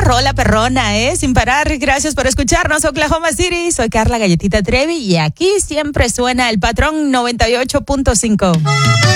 rola perrona, sin parar. Gracias por escucharnos, Oklahoma City. Soy Carla Galletita Trevi y aquí siempre suena el Patrón 98.5.